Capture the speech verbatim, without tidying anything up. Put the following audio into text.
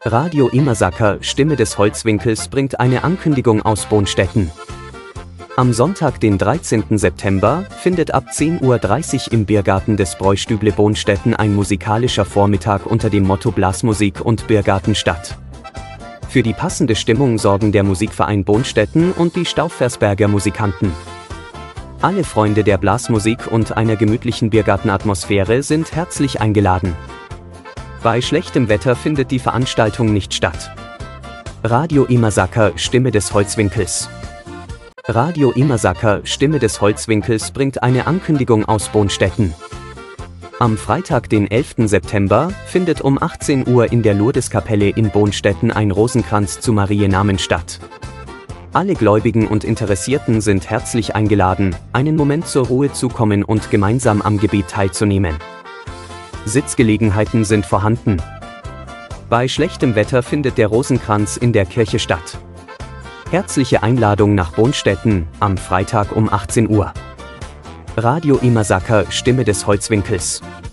Radio Immersacker, Stimme des Holzwinkels bringt eine Ankündigung aus Bonstetten. Am Sonntag, den dreizehnten September, findet ab zehn Uhr dreißig im Biergarten des Bräustüble Bonstetten ein musikalischer Vormittag unter dem Motto Blasmusik und Biergarten statt. Für die passende Stimmung sorgen der Musikverein Bonstetten und die Stauffersberger Musikanten. Alle Freunde der Blasmusik und einer gemütlichen Biergartenatmosphäre sind herzlich eingeladen. Bei schlechtem Wetter findet die Veranstaltung nicht statt. Radio Immersacker, Stimme des Holzwinkels. Radio Immersacker, Stimme des Holzwinkels bringt eine Ankündigung aus Bonstetten. Am Freitag, den elften September, findet um achtzehn Uhr in der Lourdeskapelle in Bonstetten ein Rosenkranz zu Mariennamen statt. Alle Gläubigen und Interessierten sind herzlich eingeladen, einen Moment zur Ruhe zu kommen und gemeinsam am Gebet teilzunehmen. Sitzgelegenheiten sind vorhanden. Bei schlechtem Wetter findet der Rosenkranz in der Kirche statt. Herzliche Einladung nach Bonstetten, am Freitag um achtzehn Uhr. Radio Immersacker, Stimme des Holzwinkels.